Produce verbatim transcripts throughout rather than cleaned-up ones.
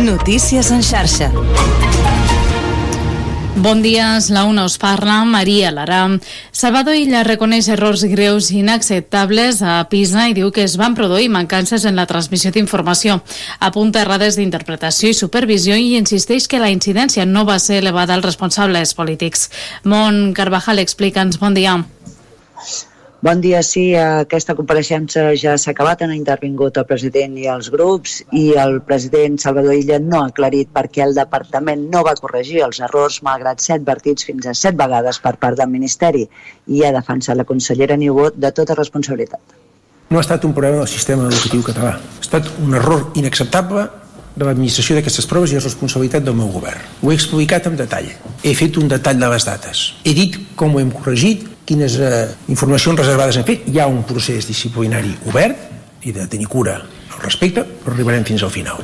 Notícies en xarxa. Bon dia, és la una, us parla Maria Lara. Salvador Illa reconeix errors greus i inacceptables a PISA i diu que es van produir mancances en la transmissió d'informació. Apunta errades d'interpretació i supervisió i insisteix que la incidència no va ser elevada als responsables polítics. Mon Carvajal, explica'ns. Bon dia. Bon dia, sí, aquesta compareixença ja s'ha acabat, han intervingut el president i els grups i el president Salvador Illa no ha aclarit per què el departament no va corregir els errors malgrat ser advertits fins a set vegades per part del Ministeri i ha defensat la consellera Niubó de tota responsabilitat. No ha estat un problema del sistema educatiu català, ha estat un error inacceptable de l'administració d'aquestes proves i és responsabilitat del meu govern. Ho he explicat en detall, he fet un detall de les dates, he dit com ho hem corregit, quines eh, informacions reservades hem fet. Hi ha un procés disciplinari obert i de tenir cura al respecte, però arribarem fins al final.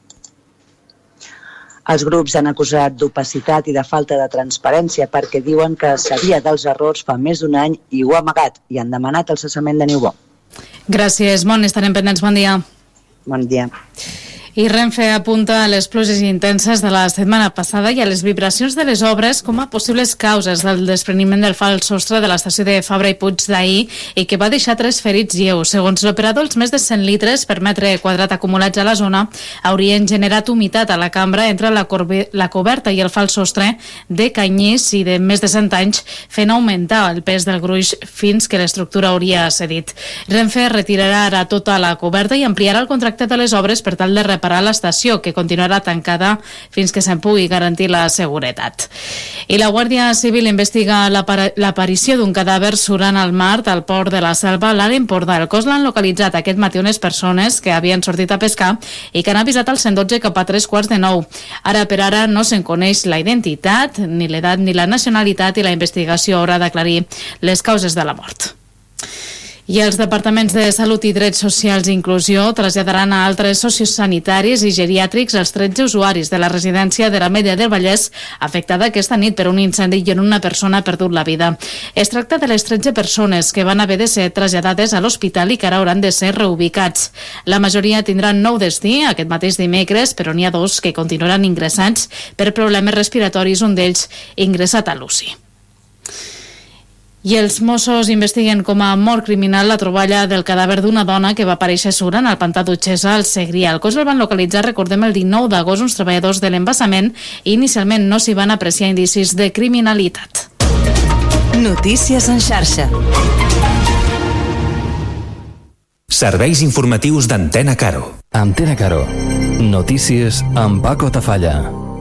Els grups han acusat d'opacitat i de falta de transparència perquè diuen que sabia dels errors fa més d'un any i ho ha amagat i han demanat el cessament de Niubó. Gràcies, Mon, estarem pendents. Bon dia. Bon dia. I Renfe apunta a les pluges intenses de la setmana passada i a les vibracions de les obres com a possibles causes del despreniment del fals sostre de l'estació de Fabra i Puig d'ahir i que va deixar tres ferits lleus. Segons l'operador, els més de cent litres per metre quadrat acumulats a la zona haurien generat humitat a la cambra entre la, la coberta i el fals sostre de canyís i de més de cent anys, fent augmentar el pes del gruix fins que l'estructura hauria cedit. Renfe retirarà ara tota la coberta i ampliarà el contracte de les obres per tal de reparar a l'estació, que continuarà tancada fins que se'n pugui garantir la seguretat. I la Guàrdia Civil investiga l'aparició d'un cadàver surant al mar al port de la Selva, a l'àrea Empordà. El cos l'han localitzat aquest matí unes persones que havien sortit a pescar i que han avisat al cent dotze cap a tres quarts de nou. Ara per ara no se'n coneix la identitat, ni l'edat ni la nacionalitat i la investigació haurà d'aclarir les causes de la mort. I els departaments de Salut i Drets Socials i Inclusió traslladaran a altres sociosanitaris i geriàtrics els tretze usuaris de la residència de l'Ametlla del Vallès afectada aquesta nit per un incendi i on una persona ha perdut la vida. Es tracta de les tretze persones que van haver de ser traslladades a l'hospital i que ara hauran de ser reubicats. La majoria tindran nou destí aquest mateix dimecres, però n'hi ha dos que continuaran ingressats per problemes respiratoris, un d'ells ingressat a l'U C I. I els Mossos investiguen com a mort criminal la troballa del cadàver d'una dona que va aparèixer surant al pantà d'Utxessa al Segrià. El cos el van localitzar, recordem, el dinou d'agost uns treballadors de l'embassament i inicialment no s'hi van apreciar indicis de criminalitat. Notícies en xarxa. Serveis informatius d'Antena Caro. Antena Caro. Notícies amb Paco Tafalla.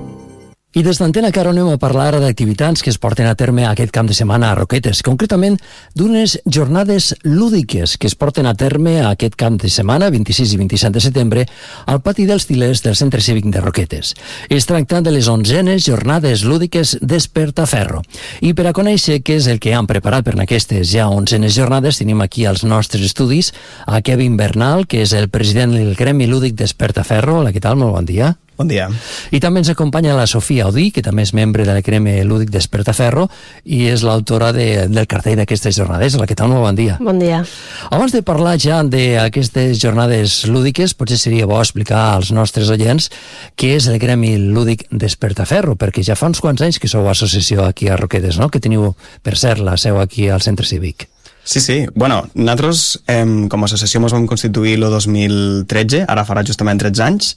I des d'Antena Caro anem a parlar ara d'activitats que es porten a terme aquest camp de setmana a Roquetes, concretament d'unes jornades lúdiques que es porten a terme aquest camp de setmana, vint-i-sis i vint-i-set de setembre, al pati dels Tilers del Centre Cívic de Roquetes. Es tracta de les onzenes jornades lúdiques Despertaferro. I per a conèixer què és el que han preparat per aquestes ja onzenes jornades, tenim aquí als nostres estudis a Kevin Bernal, que és el president del Gremi Lúdic Despertaferro. Hola, què tal? Molt bon dia. Bon dia. I també ens acompanya la Sofia Odí, que també és membre del Gremi Lúdic Despertaferro i és l'autora de, del cartell d'aquestes jornades. Hola, què tal? Molt bon dia. Bon dia. Abans de parlar ja d'aquestes jornades lúdiques, potser seria bo explicar als nostres oients què és el Gremi Lúdic Despertaferro, perquè ja fa uns quants anys que sou associació aquí a Roquetes, no? Que teniu, per cert, la seu aquí al Centre Cívic. Sí, sí. Bueno, nosaltres eh, com a associació ens vam constituir el dos mil tretze, ara farà justament tretze anys,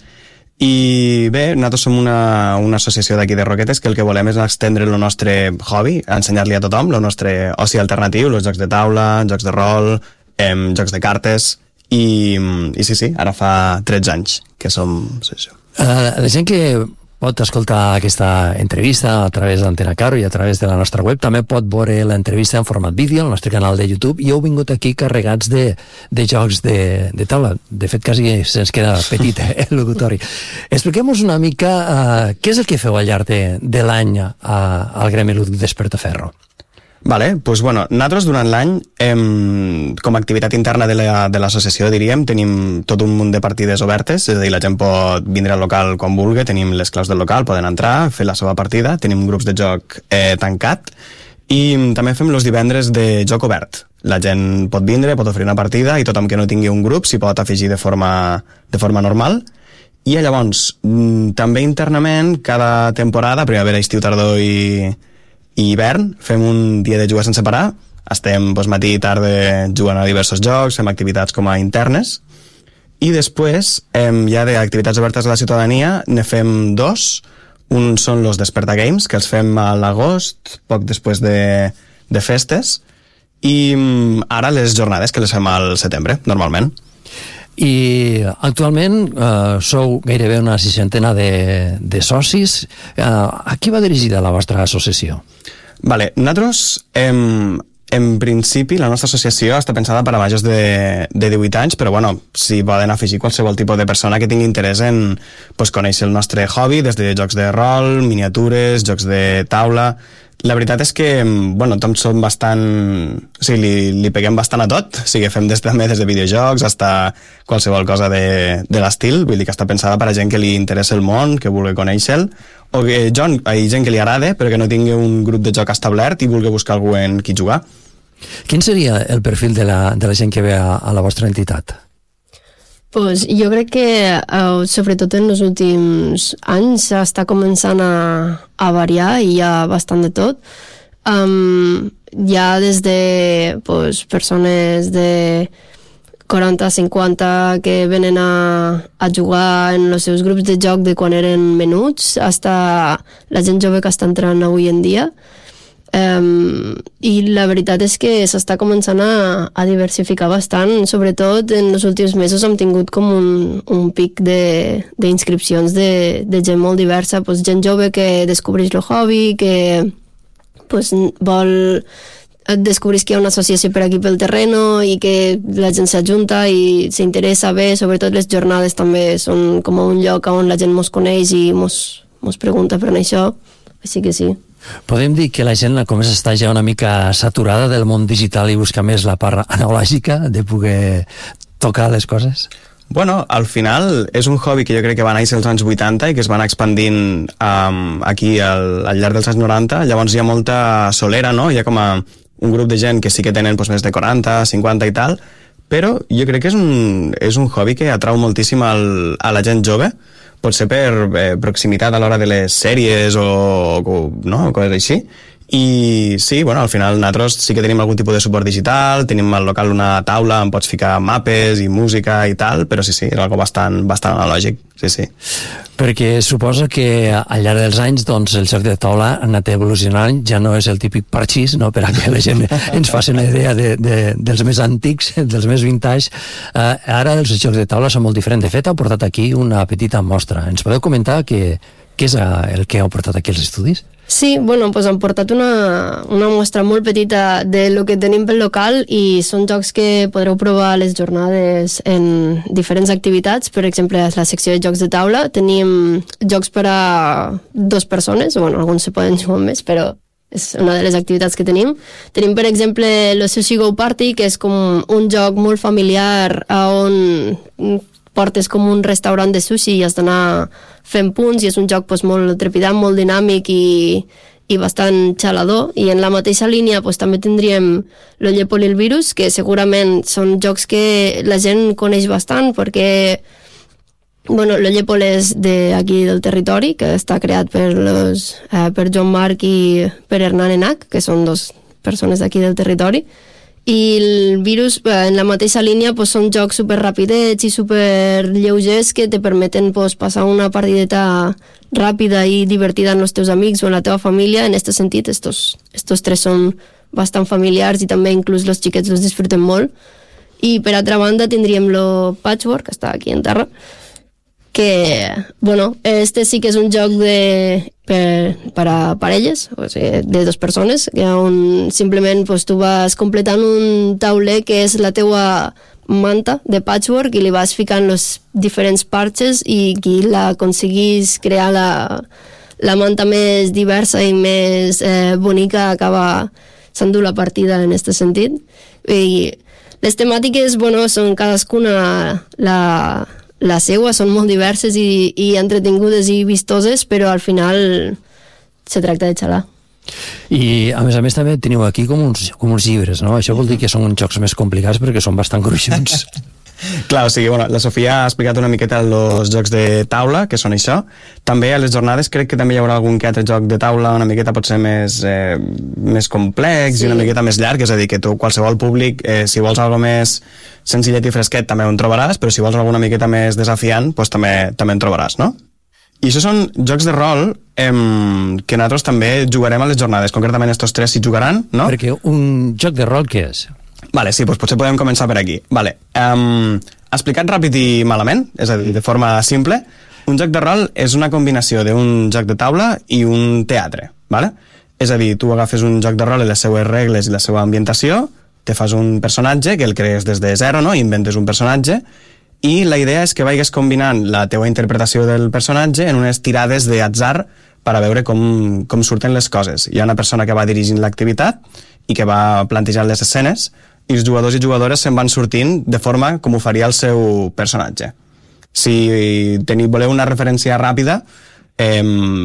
i bé, nosaltres som una, una associació d'aquí de Roquetes que el que volem és estendre el nostre hobby, ensenyar-li a tothom el nostre oci alternatiu, els jocs de taula, jocs de rol, eh, jocs de cartes, i, i sí, sí, ara fa tretze anys que som associació. Uh, la gent que pot escoltar aquesta entrevista a través d'Antena Caro i a través de la nostra web també pot veure l'entrevista en format vídeo al nostre canal de YouTube i heu vingut aquí carregats de, de jocs de, de taula. De fet, quasi se'ns queda petit eh, el locutori. Expliquem-nos una mica uh, què és el que feu al llarg de, de l'any uh, al Gremi Lúdic Despertaferro. Vale, doncs bueno, nosaltres durant l'any, em, com a activitat interna de la, de l'associació, diríem, tenim tot un munt de partides obertes, és a dir, la gent pot vindre al local quan vulgui, tenim les claus del local, poden entrar, fer la seva partida, tenim grups de joc eh, tancat, i també fem els divendres de joc obert. La gent pot vindre, pot oferir una partida, i tothom que no tingui un grup s'hi pot afegir de forma, de forma normal, I llavors, també internament, cada temporada, primavera, estiu, tardor i, i hivern, fem un dia de jugar sense parar. Estem doncs, matí i tarda jugant a diversos jocs, fem activitats com a internes. I després, eh, ja d'activitats obertes a la ciutadania, ne fem dos. Un són los Desperta Games, que els fem a l'agost, poc després de, de festes. I ara les jornades, que les fem al setembre, normalment. I actualment eh, sou gairebé una seixantena de, de socis. Eh, a qui va dirigida la vostra associació? Vale, nosaltres, em, en principi, la nostra associació està pensada per a majors de, de divuit anys, però bueno, s'hi poden afegir qualsevol tipus de persona que tingui interès en pues, conèixer el nostre hobby, des de jocs de rol, miniatures, jocs de taula. La veritat és que, bueno, tots som bastant... O sigui, li, li peguem bastant a tot. O sigui, fem des, també des de videojocs fins a qualsevol cosa de, de l'estil. Vull dir que està pensada per a gent que li interessa el món, que vulgui conèixer-lo, o que John, hi ha gent que li agrada, però que no tingui un grup de joc establert i vulgui buscar algú en qui jugar. Quin seria el perfil de la, de la gent que ve a, a la vostra entitat? Pues jo crec que, uh, sobretot en els últims anys, està començant a, a variar i hi ha bastant de tot. Um, hi ha des de pues, persones de quaranta a cinquanta que venen a, a jugar en els seus grups de joc de quan eren menuts, fins a la gent jove que està entrant avui en dia. Um, i la veritat és que s'està començant a, a diversificar bastant, sobretot en els últims mesos hem tingut com un, un pic d'inscripcions de, de, de gent molt diversa, pues, gent jove que descobreix el hobby, que pues, vol descobrir que hi ha una associació per aquí pel terreno i que la gent s'ajunta i s'interessa bé, sobretot les jornades també són com un lloc on la gent mos coneix i mos, mos pregunta per això, així que sí. Podem dir que la gent comença a estar ja una mica saturada del món digital i busca més la part analògica de poder tocar les coses? Bueno, al final és un hobby que jo crec que va néixer als anys vuitanta i que es va anar expandint um, aquí al, al llarg dels anys noranta. Llavors hi ha molta solera, no? Hi ha com a un grup de gent que sí que tenen pues, més de quaranta, cinquanta i tal, però jo crec que és un, és un hobby que atrau moltíssim al, a la gent jove, potser per eh, proximitat a l'hora de les sèries o, o no, coses així. I sí, bueno, al final nosaltres sí que tenim algun tipus de suport digital, tenim al local una taula on pots ficar mapes i música i tal, però sí, sí, és algo bastant, bastant analògic, sí, sí. Perquè suposo que al llarg dels anys doncs, el joc de taula ha anat evolucionant, ja no és el típic parxís, no? Per a que la gent ens faci una idea de, de, dels més antics, dels més vintage. Uh, ara els jocs de taula són molt diferents. De fet, heu portat aquí una petita mostra. Ens podeu comentar que, què és el que heu portat aquí als estudis? Sí, bueno, pues han portat una, una mostra molt petita de lo que tenim pel local i són jocs que podreu provar a les jornades en diferents activitats. Per exemple, a la secció de jocs de taula tenim jocs per a dues persones, bueno, alguns se poden jugar més, però és una de les activitats que tenim. Tenim, per exemple, el Sushi Go Party, que és com un joc molt familiar on portes com un restaurant de sushi i has d'anar fent punts i és un joc pues, molt trepidant, molt dinàmic i, i bastant xalador. I en la mateixa línia pues, també tindríem el Llepol i el Virus, que segurament són jocs que la gent coneix bastant perquè bueno, el Llepol és d'aquí del territori, que està creat per, los, eh, per Joan Marc i per Hernán Enac, que són dos persones d'aquí del territori. I el Virus, en la mateixa línia, pues, són jocs super rapidets i super lleugers que te permeten pues, passar una partideta ràpida i divertida amb els teus amics o amb la teva família. En aquest sentit, estos, estos tres són bastant familiars i també inclús els xiquets els disfruten molt. I per altra banda tindríem el Patchwork, que està aquí en terra, que, bueno, este sí que és un joc de, per, per a parelles, o sigui, de dues persones, on simplement pues, tu vas completant un tauler que és la teua manta de patchwork i li vas ficant els diferents parches i qui l'aconseguís crear la, la manta més diversa i més eh, bonica acaba s'endú la partida en aquest sentit. I les temàtiques, bueno, són cadascuna la la seua, són molt diverses i, i entretingudes i vistoses, però al final se tracta de xalar. I a més a més també teniu aquí com uns, com uns llibres, no? Això vol dir que són jocs més complicats perquè són bastant gruixuts. Clar, o sigui, bueno, la Sofia ha explicat una miqueta els jocs de taula, que són això. També a les jornades crec que també hi haurà algun que altre joc de taula una miqueta potser més, eh, més complex, sí, i una miqueta més llarg, és a dir, que tu, qualsevol públic, eh, si vols algo més senzillet i fresquet, també ho en trobaràs, però si vols alguna miqueta més desafiant, doncs també, també en trobaràs, no? I això són jocs de rol em, que nosaltres també jugarem a les jornades. Concretament, estos tres s'hi jugaran, no? Perquè un joc de rol què és? Vale, sí, doncs potser podem començar per aquí. Vale. Um, explicat ràpid i malament, és a dir, de forma simple, un joc de rol és una combinació d'un joc de taula i un teatre, vale? És a dir, tu agafes un joc de rol i les seues regles i la seva ambientació, te fas un personatge que el crees des de zero, no? Inventes un personatge, i la idea és que vagis combinant la teua interpretació del personatge en unes tirades d'atzar per a veure com, com surten les coses. Hi ha una persona que va dirigint l'activitat i que va plantejant les escenes, i els jugadors i jugadores se'n van sortint de forma com ho faria el seu personatge. Si teniu, voleu una referència ràpida, eh,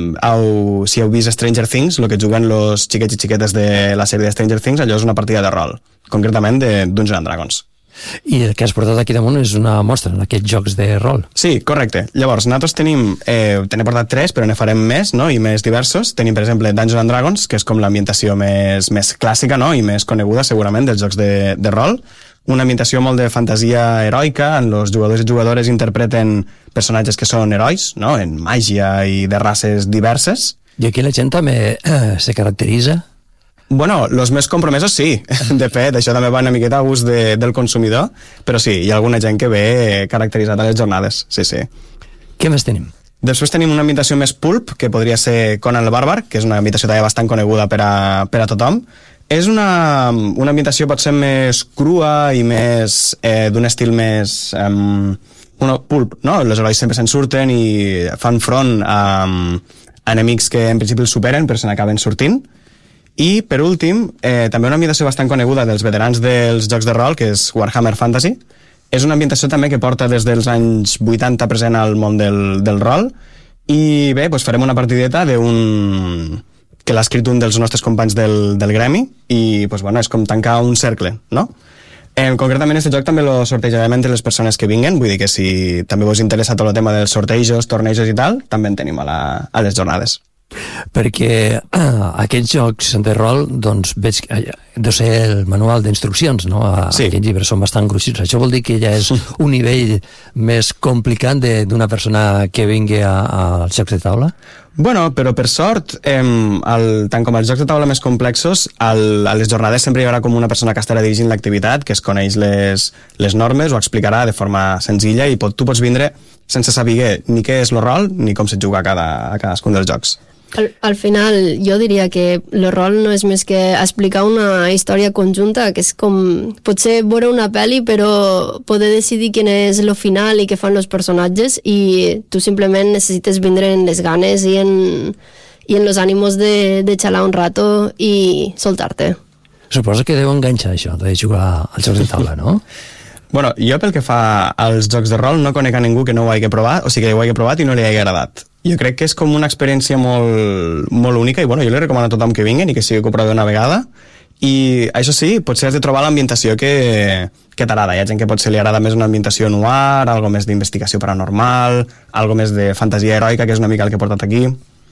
au, si heu vist Stranger Things, el que juguen els xiquets i xiquetes de la sèrie de Stranger Things, allò és una partida de rol, concretament de Dungeons and Dragons. I el que has portat aquí damunt és una mostra en aquests jocs de rol. Sí, correcte. Llavors, nosaltres tenim, eh, n'he portat tres, però ne farem més, no?, i més diversos. Tenim, per exemple, Dungeons and Dragons, que és com l'ambientació més, més clàssica, no?, i més coneguda, segurament, dels jocs de, de rol. Una ambientació molt de fantasia heroica, en els jugadors i jugadores interpreten personatges que són herois, no?, en màgia i de races diverses. I aquí la gent també eh, se caracteritza? Bueno, els més compromesos sí, de fet, això també va una miqueta a gust de, del consumidor, però sí, hi ha alguna gent que ve caracteritzat a les jornades, sí, sí. Què més tenim? Després tenim una ambientació més pulp, que podria ser Conan el Bàrbar, que és una ambientació també bastant coneguda per a, per a tothom. És una, una ambientació potser més crua i més eh, d'un estil més um, bueno, pulp, no? Els herois sempre se'n surten i fan front a, a enemics que en principi els superen, però se n'acaben sortint. I, per últim, eh, també una ambientació bastant coneguda dels veterans dels jocs de rol, que és Warhammer Fantasy. És una ambientació també que porta des dels anys vuitanta present al món del, del rol. I bé, doncs farem una partideta d'un que l'ha escrit un dels nostres companys del, del gremi, i doncs, bueno, és com tancar un cercle, no? Eh, concretament, aquest joc també lo sortejarem entre les persones que vinguen, vull dir que si també vos interessa tot el tema dels sortejos, tornejos i tal, també en tenim a, la, a les jornades. Perquè eh, aquests jocs de rol, doncs veig que eh, deu ser el manual d'instruccions, no? A, sí. Aquests llibres són bastant gruixuts. Això vol dir que ja és un nivell més complicat d'una persona que vingui als jocs de taula? Bueno, però per sort, eh, el, tant com els jocs de taula més complexos, el, a les jornades sempre hi haurà com una persona que estarà dirigint l'activitat, que es coneix les, les normes, ho explicarà de forma senzilla, i pot, tu pots vindre sense saber ni què és el rol ni com se juga a, cada, a cadascun dels jocs. Al, al final, jo diria que el rol no és més que explicar una història conjunta, que és com potser veure una pel·li però poder decidir quin és el final i què fan els personatges, i tu simplement necessites vindre en les ganes i en, i en los ànimos de, de xalar un rato i soltar-te. Suposo que deu enganxar això de jugar als jocs de taula, no? Bueno, jo pel que fa als jocs de rol no conec a ningú que no ho hagi provat, o sigui que ho hagi provat i no li hagi agradat. Jo crec que és com una experiència molt, molt única, i bueno, jo li recomano a tothom que vinguen i que sigui que ho provi una vegada. I això sí, potser has de trobar l'ambientació que, que t'agrada. Hi ha gent que potser li agrada més una ambientació noir, algo més d'investigació paranormal, algo més de fantasia heroica, que és una mica el que he portat aquí.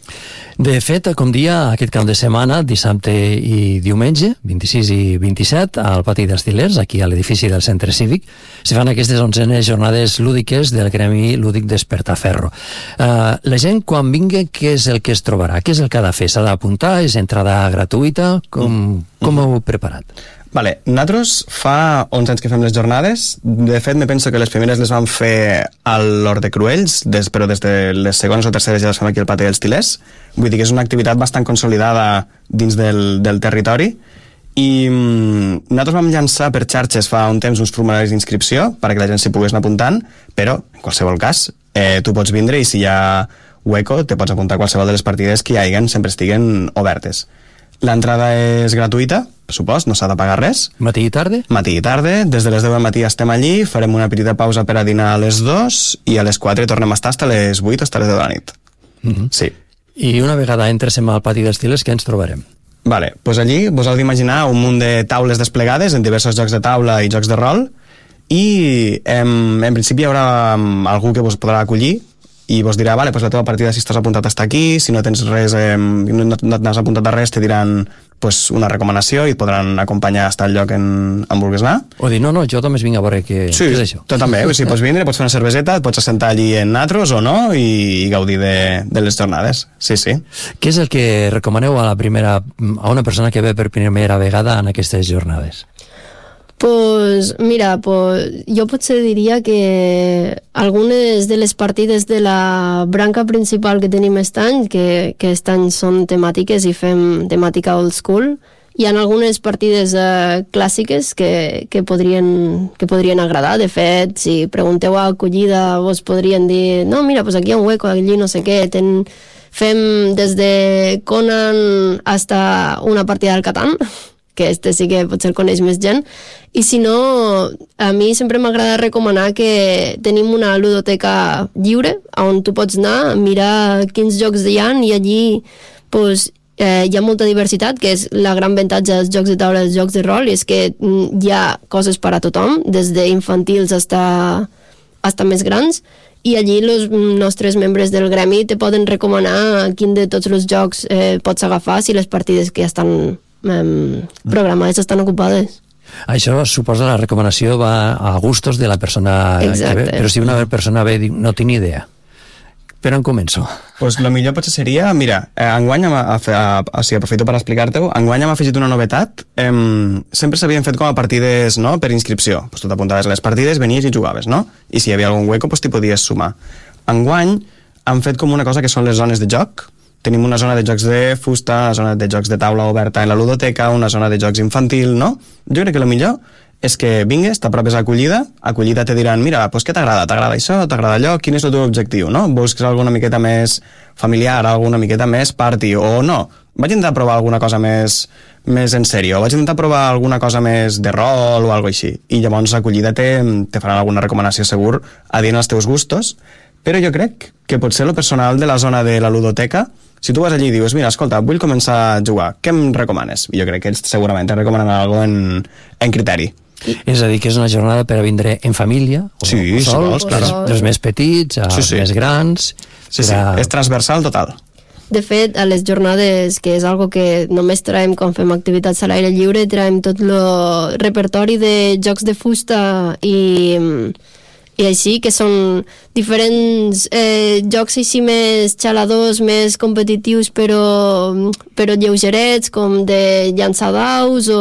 De fet, com dia, aquest cap de setmana, dissabte i diumenge, vint-i-sis i vint-i-set, al pati dels Til·lers, aquí a l'edifici del Centre Cívic, se fan aquestes onzenes jornades lúdiques del Gremi Lúdic Despertaferro. Uh, la gent, quan vingui, què és el que es trobarà? Què és el que ha de fer? S'ha d'apuntar? És entrada gratuïta? Com, com ho heu preparat? Vale, nosaltres fa onze anys que fem les jornades. De fet, me penso que les primeres les vam fer a l'Hort de Cruells, des, però des de les segones o terceres ja les fem aquí al pati dels Til·lers. Vull dir que és una activitat bastant consolidada dins del, del territori. I mm, nosaltres vam llançar per xarxes fa un temps uns formularis d'inscripció perquè la gent s'hi pogués anar apuntant, però en qualsevol cas eh, tu pots vindre i si hi ha hueco te pots apuntar a qualsevol de les partides que hi haguen, sempre estiguen obertes. L'entrada és gratuïta, per supost, no s'ha de pagar res. Matí i tarda? Matí i tarda, des de les deu del matí estem allí, farem una petita pausa per a dinar a les dues i a les quatre tornem a estar fins a les vuit o fins a les deu de la nit. Mm-hmm. Sí. I una vegada entrem al pati dels Til·lers, què ens trobarem? Vale, doncs allí vos heu d'imaginar un munt de taules desplegades en diversos jocs de taula i jocs de rol, i em, en principi hi haurà em, algú que vos podrà acollir i vos dirà, vale, pues la teva partida si estàs apuntat està aquí, si no tens res, eh, no, no t'has apuntat a res, te diran pues, una recomanació i et podran acompanyar fins al lloc en, en vulguis anar. O dir, no, no, jo també vinc a veure què, sí, què és això. Tu també, si pots vindre, pots fer una cerveseta, et pots assentar allí en natros o no i, i gaudir de, de les jornades. Sí, sí. Què és el que recomaneu a la primera, a una persona que ve per primera vegada en aquestes jornades? Pues mira, pues, jo potser diria que algunes de les partides de la branca principal que tenim aquest any, que, que aquest any són temàtiques i fem temàtica old school, hi ha algunes partides eh, clàssiques que, que, podrien, que podrien agradar. De fet, si pregunteu a acollida vos podrien dir, no, mira, pues aquí hi ha un hueco, allí no sé què, ten... fem des de Conan hasta una partida del Catan, que este sí que potser el coneix més gent, i si no, a mi sempre m'agrada recomanar que tenim una ludoteca lliure on tu pots anar, mirar quins jocs hi ha, i allí pues, eh, hi ha molta diversitat, que és la gran avantatge dels jocs de taula, dels jocs de rol, i és que hi ha coses per a tothom, des d'infantils hasta, hasta més grans, i allí els nostres membres del gremi te poden recomanar quin de tots els jocs eh, pots agafar si les partides que ja estan Um, programades estan ocupades. Això suposa la recomanació va a gustos de la persona. Exacte. Que ve, però si una persona ve i diu, no tinc ni idea, per on començo? Pues lo millor potser seria, mira, eh, enguany, a, a, a, o sigui, aprofito per explicar-te-ho, enguany hem afegit una novetat, eh, sempre s'havien fet com a partides, no?, per inscripció, pues tu t'apuntaves a les partides, venies i jugaves, no?, i si hi havia algun hueco, pues t'hi podies sumar. Enguany han fet com una cosa que són les zones de joc. Tenim una zona de jocs de fusta, una zona de jocs de taula oberta en la ludoteca, una zona de jocs infantil, no? Jo crec que el millor és que vingues, t'apropes a acollida, acollida te diran, mira, pues què t'agrada? T'agrada això? T'agrada allò? Quin és el teu objectiu, no? Busques alguna miqueta més familiar, alguna miqueta més party, o no? Vaig intentar provar alguna cosa més, més en sèrio, vaig intentar provar alguna cosa més de rol o alguna així, i llavors acollida te, te faran alguna recomanació segur adient als teus gustos, però jo crec que potser el personal de la zona de la ludoteca, si tu vas allí i dius, mira, escolta, vull començar a jugar, què em recomanes? I jo crec que ells segurament te recomanen alguna cosa en, en criteri. És a dir, que és una jornada per a vindre en família, o, sí, o sol, sí, claro. els, els més petits, els sí, sí. més grans... Sí, sí, a... és transversal total. De fet, a les jornades, que és algo que només traiem quan fem activitats a l'aire lliure, traiem tot el repertori de jocs de fusta i... i així, que són diferents eh, jocs així més xaladors, més competitius, però, però lleugerets, com de llançar daus o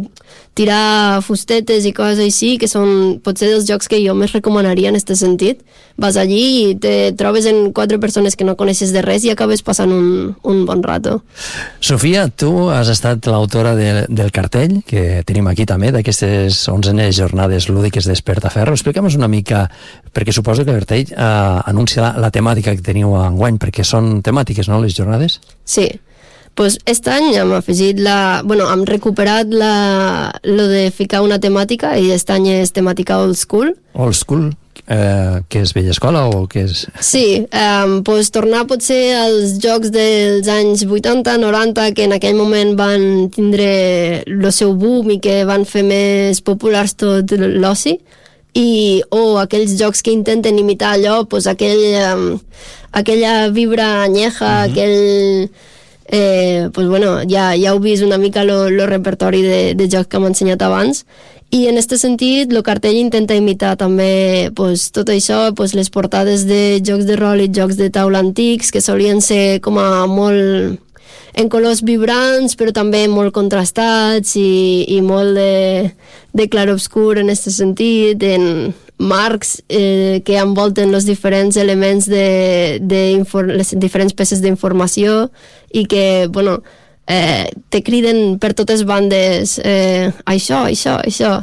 tirar fustetes i coses així, que són potser dels jocs que jo més recomanaria en aquest sentit. Vas allí i te trobes en quatre persones que no coneixes de res i acabes passant un, un bon rato. Sofia, tu has estat l'autora de, del cartell que tenim aquí també, d'aquestes onzenes jornades lúdiques d'Espertaferro. Explica'm-nos una mica, perquè suposo que el cartell eh, anuncia la, la temàtica que teniu enguany, perquè són temàtiques, no?, les jornades? Sí. Pues aquest any hem afegit la... Bueno, hem recuperat la, lo de ficar una temàtica, i aquest any és temàtica old school. Old school? Eh, que és vella escola o que és... Sí, eh, pues tornar potser als jocs dels anys vuitanta, noranta, que en aquell moment van tindre el seu boom i que van fer més populars tot l'oci, i, o aquells jocs que intenten imitar allò, pues aquell, eh, aquella vibra anyeja, mm-hmm. aquell... Eh, pues bueno, ja, ja heu vist una mica el repertori de, de jocs que hem ensenyat abans, i en aquest sentit el cartell intenta imitar també pues, tot això, pues, les portades de jocs de rol i jocs de taula antics, que solien ser com a molt en colors vibrants, però també molt contrastats i, i molt de, de clar-obscur en aquest sentit, en marcs eh, que envolten els diferents elements de, de infor- les diferents peces d'informació i que, bueno, eh, te criden per totes bandes eh, això, això, això.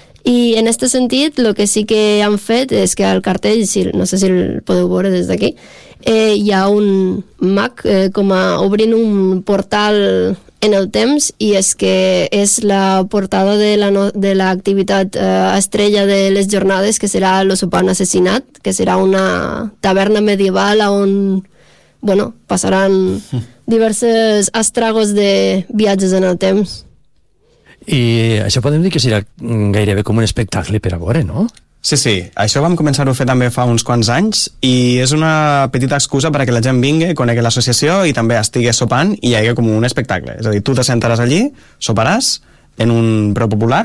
I en aquest sentit, el que sí que han fet és que al cartell, si, no sé si el podeu veure des d'aquí, eh, hi ha un mag eh, com a obrint un portal en el temps, i és que és la portada de la no, de l'activitat eh, estrella de les jornades, que serà l'Osopan Assassinat, que serà una taverna medieval on, bueno, passaran diverses estragos de viatges en el temps. I això podem dir que serà gairebé com un espectacle per a veure, no? Sí, sí, això vam començar-ho a fer també fa uns quants anys i és una petita excusa perquè la gent vingui, conegui l'associació i també estigui sopant i hi hagi com un espectacle. És a dir, tu te sentaràs allí, soparàs en un preu popular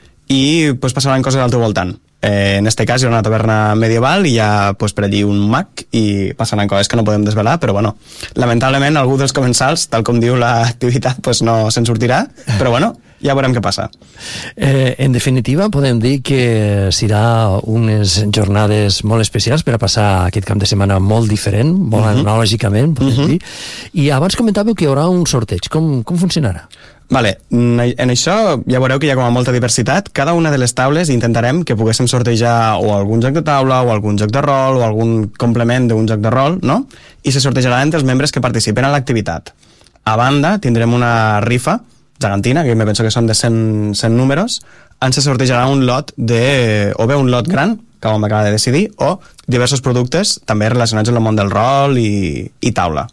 i pues, passaran coses al teu voltant. Eh, en este cas hi ha una taverna medieval i hi ha pues, per allí un mag i passaran coses que no podem desvelar, però bueno, lamentablement algú dels comensals, tal com diu l'activitat, pues, no se'n sortirà, però bueno, ja veurem què passa. Eh, en definitiva, podem dir que serà unes jornades molt especials per a passar aquest cap de setmana molt diferent, molt uh-huh. analògicament, podem uh-huh. dir. I abans comentàveu que hi haurà un sorteig. Com, com funcionarà? Vale, en això ja veureu que hi ha com a molta diversitat. Cada una de les taules intentarem que poguéssim sortejar o algun joc de taula o algun joc de rol o algun complement d'un joc de rol, no? I se sortejarà entre els membres que participen en l'activitat. A banda, tindrem una rifa gegantina, que me penso que són de cent, cent números, ens se sortejarà un lot de, o bé un lot gran, que vam acabar de decidir, o diversos productes també relacionats amb el món del rol i, i taula.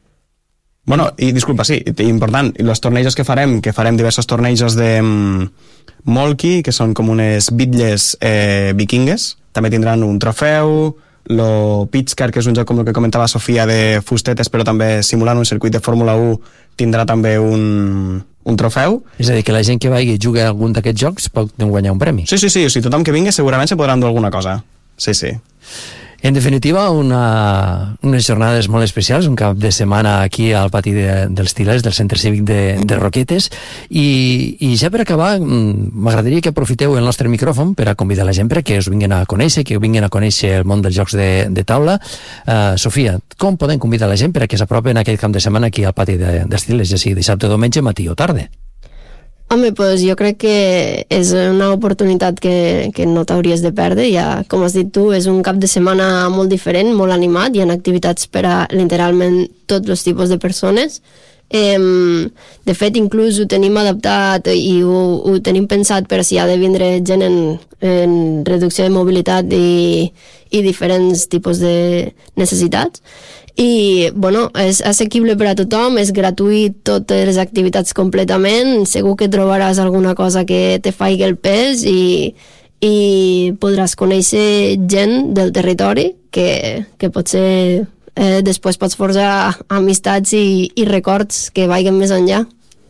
Bueno, i disculpa, sí, important, els tornejos que farem, que farem diversos tornejos de um, Molki, que són com unes bitlles eh, vikingues, també tindran un trofeu, lo Pitchcar, que és un joc com el que comentava Sofia de fustetes, però també simulant un circuit de Fórmula u, tindrà també un, un trofeu. És a dir, que la gent que vagi i jugui a algun d'aquests jocs pot guanyar un premi. Sí, sí, sí, o sigui, tothom que vingui segurament se podrà endur alguna cosa. Sí, sí. En definitiva, una, unes jornades molt especials, un cap de setmana aquí al pati de, dels Til·lers, del Centre Cívic de, de Roquetes, i, i ja per acabar, m'agradaria que aprofiteu el nostre micròfon per a convidar la gent perquè us vinguin a conèixer, que vinguin a conèixer el món dels jocs de, de taula. Uh, Sofia, com podem convidar la gent per a que s'apropen aquest cap de setmana aquí al pati de, dels Til·lers, ja sigui dissabte, diumenge, matí o tarda? Home, pues jo crec que és una oportunitat que, que no t'hauries de perdre. Ja, com has dit tu, és un cap de setmana molt diferent, molt animat, hi ha activitats per a literalment tots els tipus de persones. Eh, de fet, inclús ho tenim adaptat i ho, ho tenim pensat per si ha de vindre gent en, en reducció de mobilitat i, i diferents tipus de necessitats. I, bueno, és assequible per a tothom, és gratuït totes les activitats completament, segur que trobaràs alguna cosa que te faci el pes i, i podràs conèixer gent del territori que, que potser eh, després pots forjar amistats i, i records que vagin més enllà.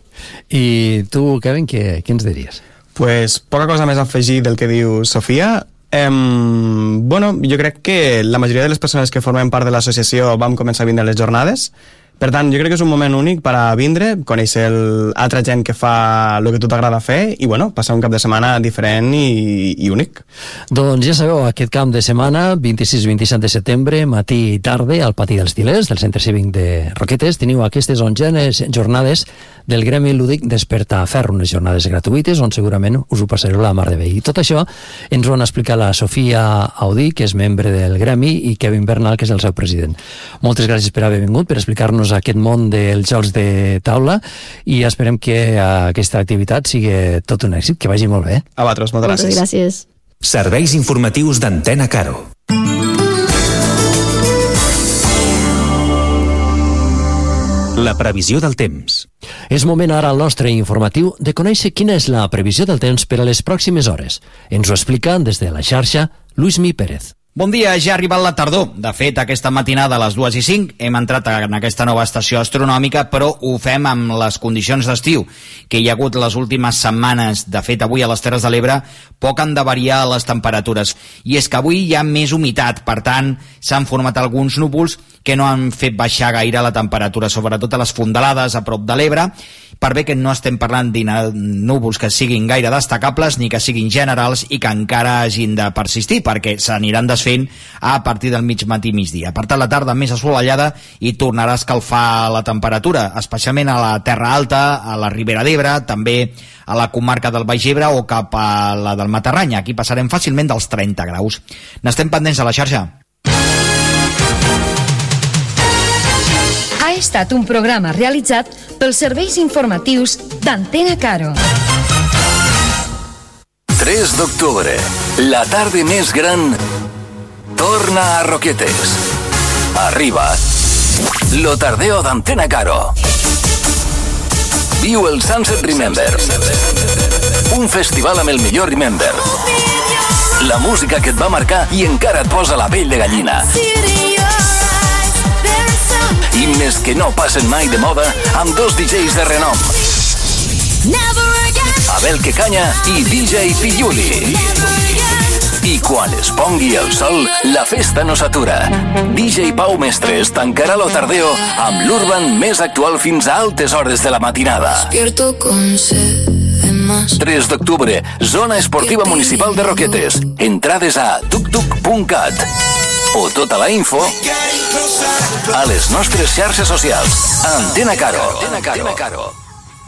I tu, Kevin, què, què ens diries? Pues poca cosa més a afegir del que diu Sofia. Um, bueno, jo crec que la majoria de les persones que formem part de l'associació vam començar a vindre a les jornades. Per tant, jo crec que és un moment únic per a vindre, conèixer altra gent que fa el que tu t'agrada fer i, bueno, passar un cap de setmana diferent i, i únic. Doncs ja sabeu, aquest cap de setmana, vint-i-sis i vint-i-set de setembre, matí i tarda, al pati dels Til·lers, del Centre Cívic de Roquetes, teniu aquestes onzenes jornades del Gremi Lúdic Despertar Ferro, unes jornades gratuïtes on segurament us ho passareu la mar de bé. I tot això ens ho han explicat la Sofia Audí, que és membre del Gremi, i Kevin Bernal, que és el seu president. Moltes gràcies per haver vingut, per explicar-nos aquest món dels jocs de taula, i esperem que aquesta activitat sigui tot un èxit, que vagi molt bé. A vosaltres, moltes gràcies. Moltes gràcies. Serveis informatius d'Antena Caro. La previsió del temps. És moment ara al nostre informatiu de conèixer quina és la previsió del temps per a les pròximes hores. Ens ho explica des de la xarxa Luismi Pérez. Bon dia, ja ha arribat la tardor. De fet, aquesta matinada a les dues i cinc hem entrat en aquesta nova estació astronòmica, però ho fem amb les condicions d'estiu que hi ha hagut les últimes setmanes. De fet, avui a les Terres de l'Ebre poc han de variar les temperatures. I és que avui hi ha més humitat, per tant, s'han format alguns núvols que no han fet baixar gaire la temperatura, sobretot a les fondalades a prop de l'Ebre, per bé que no estem parlant de núvols que siguin gaire destacables ni que siguin generals i que encara hagin de persistir, perquè s'aniran desfent a partir del mig matí migdia. Per tant, la tarda més assolellada i tornarà a escalfar la temperatura, especialment a la Terra Alta, a la Ribera d'Ebre, també a la comarca del Baix Ebre o cap a la del Matarranya. Aquí passarem fàcilment dels trenta graus. N'estem pendents a la xarxa. Ha estat un programa realitzat pels serveis informatius d'Antena Caro. tres d'octubre, la tarda més gran torna a Roquetes. Arriba lo tardeo d'Antena Caro. Viu el Sunset Remember. Un festival amb el millor Remember. La música que et va marcar i encara et posa la pell de gallina. Himnes que no passen mai de moda amb dos D Js de renom. Abel Quecanya i D J Pilluli. I quan es pongui el sol, la festa no s'atura. D J Pau Mestres tancarà lo Tardeo amb l'Urban més actual fins a altes hores de la matinada. tres d'octubre, Zona Esportiva Municipal de Roquetes. Entrades a tuk tuk punt cat o tota la info a les nostres xarxes socials. Antena Caro. Antena Caro.